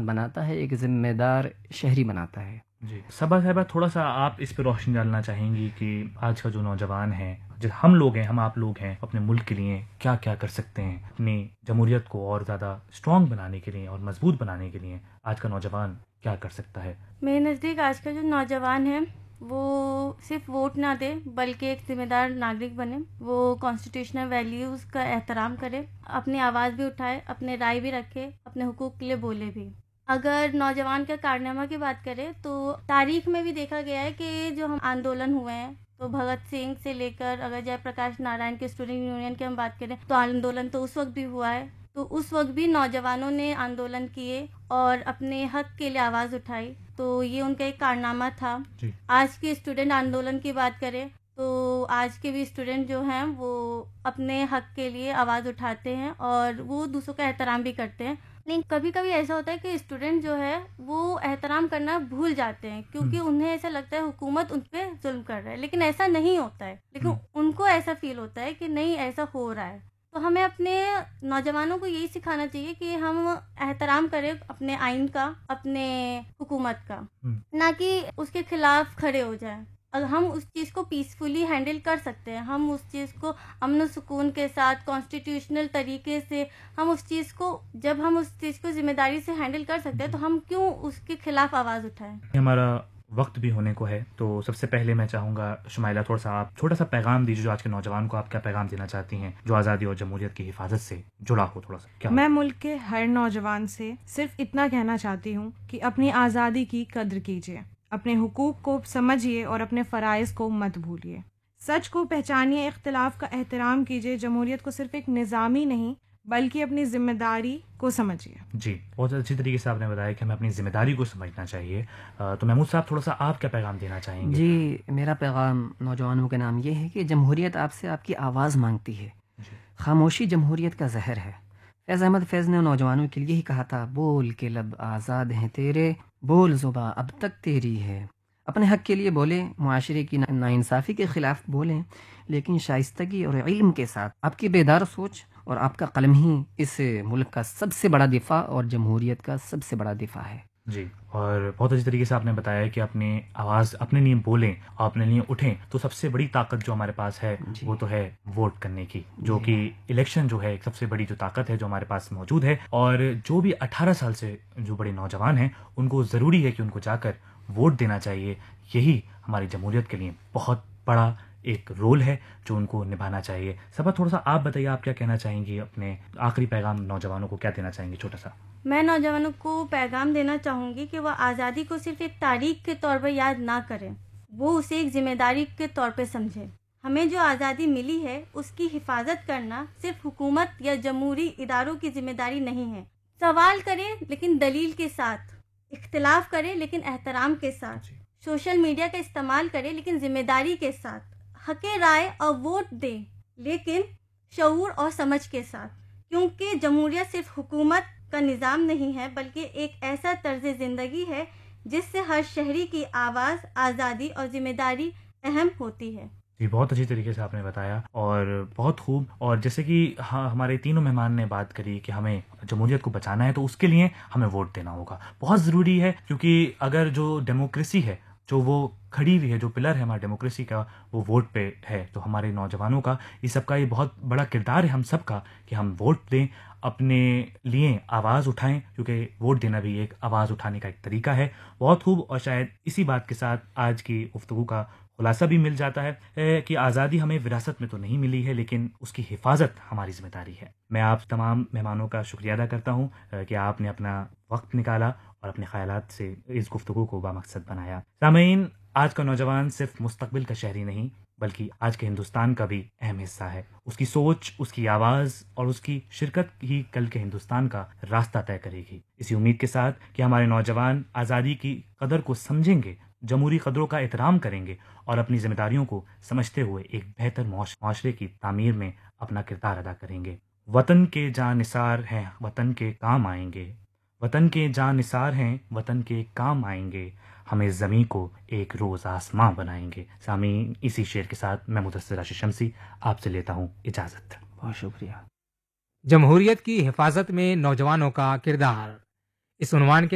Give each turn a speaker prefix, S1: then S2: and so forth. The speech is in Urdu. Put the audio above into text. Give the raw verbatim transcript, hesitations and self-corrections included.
S1: بناتا ہے، ایک ذمہ دار شہری بناتا ہے۔
S2: جی صبا صاحبہ، تھوڑا سا آپ اس پہ روشنی ڈالنا چاہیں گی کہ آج کا جو نوجوان ہے، جو ہم لوگ ہیں، ہم آپ لوگ ہیں، اپنے ملک کے لیے کیا کیا کر سکتے ہیں، اپنی جمہوریت کو اور زیادہ اسٹرانگ بنانے کے لیے اور مضبوط بنانے کے لیے آج کا نوجوان کیا کر سکتا ہے؟
S3: میرے نزدیک آج کا جو نوجوان ہے وہ صرف ووٹ نہ دے بلکہ ایک ذمہ دار ناگرک بنے، وہ کانسٹیٹیوشنل ویلیوز کا احترام کرے، اپنی آواز بھی اٹھائے، اپنے رائے بھی رکھے، اپنے حقوق کے لیے بولے بھی۔ اگر نوجوان کا کارنامہ کی بات کریں تو تاریخ میں بھی دیکھا گیا ہے کہ جو ہم آندولن ہوئے ہیں تو بھگت سنگھ سے لے کر اگر جے پرکاش نارائن کے اسٹوڈنٹ یونین کی ہم بات کریں تو آندولن تو اس وقت بھی ہوا ہے، تو اس وقت بھی نوجوانوں نے آندولن کیے اور اپنے حق کے لیے آواز اٹھائی، تو یہ ان کا ایک کارنامہ تھا۔
S2: جی
S3: آج کے اسٹوڈنٹ آندولن کی بات کریں تو آج کے بھی اسٹوڈنٹ جو ہیں وہ اپنے حق کے لیے آواز اٹھاتے ہیں اور وہ دوسروں کا احترام بھی کرتے ہیں، لیکن کبھی کبھی ایسا ہوتا ہے کہ اسٹوڈنٹ جو ہے وہ احترام کرنا بھول جاتے ہیں کیونکہ انہیں ایسا لگتا ہے حکومت ان پہ ظلم کر رہا ہے، لیکن ایسا نہیں ہوتا ہے، لیکن ان کو ایسا فیل ہوتا ہے کہ نہیں ایسا ہو رہا ہے۔ تو ہمیں اپنے نوجوانوں کو یہی سکھانا چاہیے کہ ہم احترام کریں اپنے آئین کا، اپنے حکومت کا، نہ کہ اس کے خلاف کھڑے ہو جائیں۔ اگر ہم اس چیز کو پیسفلی ہینڈل کر سکتے ہیں، ہم اس چیز کو امن و سکون کے ساتھ کانسٹیٹیوشنل طریقے سے ہم اس چیز کو جب ہم اس چیز کو ذمہ داری سے ہینڈل کر سکتے ہیں تو ہم کیوں اس کے خلاف آواز اٹھائیں۔
S2: ہمارا وقت بھی ہونے کو ہے، تو سب سے پہلے میں چاہوں گا شمائلہ تھوڑا سا آپ چھوٹا سا پیغام دیجیے جو آج کے نوجوان کو آپ کیا پیغام دینا چاہتی ہیں جو آزادی اور جمہوریت کی حفاظت سے جڑا ہو؟ تھوڑا سا کیا
S4: میں ملک کے ہر نوجوان سے صرف اتنا کہنا چاہتی ہوں کہ اپنی آزادی کی قدر کیجیے، اپنے حقوق کو سمجھیے اور اپنے فرائض کو مت بھولیے، سچ کو پہچانیے، اختلاف کا احترام کیجیے، جمہوریت کو صرف ایک نظام ہی نہیں بلکہ اپنی ذمہ داری کو سمجھیے۔
S2: جی بہت اچھی طریقے سے آپ نے بتایا کہ ہمیں اپنی ذمہ داری کو سمجھنا چاہیے، تو محمود صاحب تھوڑا سا آپ کیا پیغام دینا چاہیں گے؟
S1: جی میرا پیغام نوجوانوں کے نام یہ ہے کہ جمہوریت آپ سے آپ کی آواز مانگتی ہے، خاموشی جمہوریت کا زہر ہے۔ فیض احمد فیض نے نوجوانوں کے لیے ہی کہا تھا، بول کے لب آزاد ہیں تیرے، بول زباں اب تک تیری ہے۔ اپنے حق کے لیے بولیں، معاشرے کی ناانصافی کے خلاف بولیں، لیکن شائستگی اور علم کے ساتھ۔ آپ کی بیدار سوچ اور آپ کا قلم ہی اس ملک کا سب سے بڑا دفاع اور جمہوریت کا سب سے بڑا دفاع ہے۔
S2: جی اور بہت اچھی طریقے سے آپ نے بتایا کہ اپنی آواز اپنے لیے بولیں اور اپنے لیے اٹھیں، تو سب سے بڑی طاقت جو ہمارے پاس ہے
S1: جی.
S2: وہ تو ہے ووٹ کرنے کی، جو کہ الیکشن جو ہے ایک سب سے بڑی جو طاقت ہے جو ہمارے پاس موجود ہے، اور جو بھی اٹھارہ سال سے جو بڑے نوجوان ہیں ان کو ضروری ہے کہ ان کو جا کر ووٹ دینا چاہیے، یہی ہماری جمہوریت کے لیے بہت بڑا ایک رول ہے جو ان کو نبھانا چاہیے۔ صبا تھوڑا سا آپ بتائیے، آپ کیا کہنا چاہیں گی، اپنے آخری پیغام نوجوانوں کو کیا دینا چاہیں گے چھوٹا سا؟
S3: میں نوجوانوں کو پیغام دینا چاہوں گی کہ وہ آزادی کو صرف ایک تاریخ کے طور پر یاد نہ کریں، وہ اسے ایک ذمہ داری کے طور پہ سمجھیں۔ ہمیں جو آزادی ملی ہے اس کی حفاظت کرنا صرف حکومت یا جمہوری اداروں کی ذمہ داری نہیں ہے۔ سوال کریں لیکن دلیل کے ساتھ، اختلاف کریں لیکن احترام کے ساتھ، سوشل میڈیا کا استعمال کریں لیکن ذمہ داری کے ساتھ، حق رائے اور ووٹ دیں لیکن شعور اور سمجھ کے ساتھ، کیونکہ جمہوریت صرف حکومت کا نظام نہیں ہے بلکہ ایک ایسا طرز زندگی ہے جس سے ہر شہری کی آواز، آزادی اور ذمہ داری اہم ہوتی ہے۔
S2: جی بہت اچھی طریقے سے آپ نے بتایا اور بہت خوب، اور جیسے کہ ہاں ہمارے تینوں مہمان نے بات کری کہ ہمیں جمہوریت کو بچانا ہے تو اس کے لیے ہمیں ووٹ دینا ہوگا، بہت ضروری ہے، کیونکہ اگر جو ڈیموکریسی ہے جو وہ کھڑی ہوئی ہے، جو پلر ہے ہماری ڈیموکریسی کا وہ ووٹ پہ ہے، تو ہمارے نوجوانوں کا یہ سب کا یہ بہت بڑا کردار ہے ہم سب کا کہ ہم ووٹ دیں، اپنے لیے آواز اٹھائیں، کیونکہ ووٹ دینا بھی ایک آواز اٹھانے کا ایک طریقہ ہے۔ بہت خوب، اور شاید اسی بات کے ساتھ آج کی گفتگو کا خلاصہ بھی مل جاتا ہے کہ آزادی ہمیں وراثت میں تو نہیں ملی ہے لیکن اس کی حفاظت ہماری ذمہ داری ہے۔ میں آپ تمام مہمانوں کا شکریہ ادا کرتا ہوں کہ آپ نے اپنا وقت نکالا اور اپنے خیالات سے اس گفتگو کو بامقصد بنایا۔ سامعین، آج کا نوجوان صرف مستقبل کا شہری نہیں بلکہ آج کے ہندوستان کا بھی اہم حصہ ہے۔ اس کی سوچ، اس کی آواز اور اس کی شرکت ہی کل کے ہندوستان کا راستہ طے کرے گی۔ اسی امید کے ساتھ کہ ہمارے نوجوان آزادی کی قدر کو سمجھیں گے، جمہوری قدروں کا احترام کریں گے اور اپنی ذمہ داریوں کو سمجھتے ہوئے ایک بہتر معاشرے کی تعمیر میں اپنا کردار ادا کریں گے۔ وطن کے جاں نثار ہیں، وطن کے کام آئیں گے، وطن کے جاں نثار ہیں، وطن کے کام آئیں گے، ہمیں زمیں کو ایک روز آسماں بنائیں گے۔ سامعین، اسی شعر کے ساتھ میں مدثر راشد شمسی آپ سے لیتا ہوں اجازت۔
S1: بہت شکریہ۔
S5: جمہوریت کی حفاظت میں نوجوانوں کا کردار، اس عنوان کے